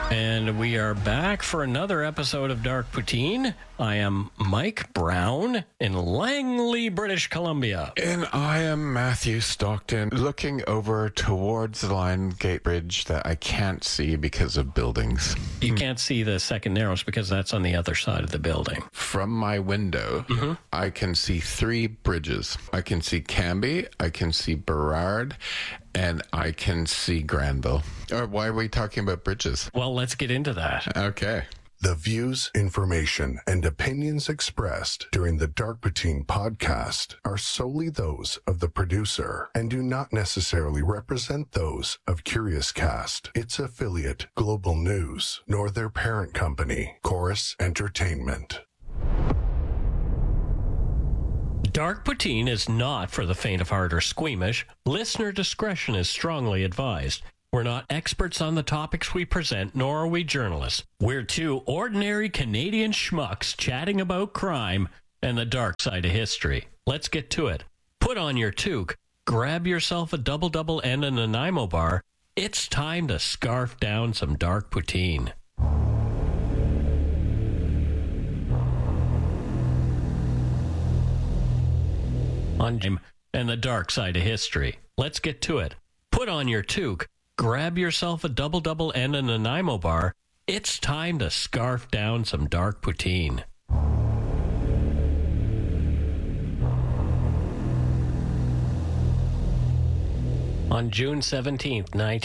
And we are back for another episode of Dark Poutine. I am Mike Brown in Langley, British Columbia. And I am Matthew Stockton, looking over towards the Lion Gate Bridge that I can't see because of buildings. You can't see the Second Narrows because that's on the other side of the building. From my window, I can see three bridges. I can see Cambie, I can see Burrard, and I can see Granville. Why are we talking about bridges? Well, let's get into that. Okay. The views, information, and opinions expressed during the Dark Poutine podcast are solely those of the producer and do not necessarily represent those of CuriousCast, its affiliate, Global News, nor their parent company, Chorus Entertainment. Dark Poutine is not for the faint of heart or squeamish. Listener discretion is strongly advised. We're not experts on the topics we present, nor are we journalists. We're two ordinary Canadian schmucks chatting about crime and the dark side of history. Let's get to it. Put on your toque, grab yourself a double and a Nanaimo bar. It's time to scarf down some dark poutine. On Jim and the dark side of history. Let's get to it. Put on your toque, grab yourself a double and a Nanaimo bar. It's time to scarf down some dark poutine. On June 17th,